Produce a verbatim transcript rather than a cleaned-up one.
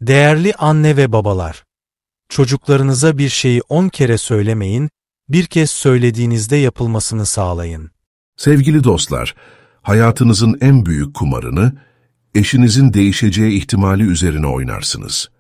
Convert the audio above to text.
Değerli anne ve babalar, çocuklarınıza bir şeyi on kere söylemeyin, bir kez söylediğinizde yapılmasını sağlayın. Sevgili dostlar, hayatınızın en büyük kumarını, eşinizin değişeceği ihtimali üzerine oynarsınız.